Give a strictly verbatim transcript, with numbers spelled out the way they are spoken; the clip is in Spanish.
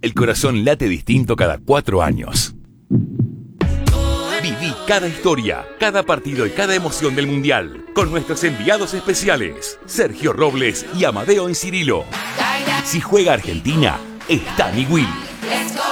El corazón late distinto cada cuatro años. Viví cada historia, cada partido y cada emoción del Mundial con nuestros enviados especiales, Sergio Robles y Amadeo Encirilo. Si juega Argentina, está mi Will.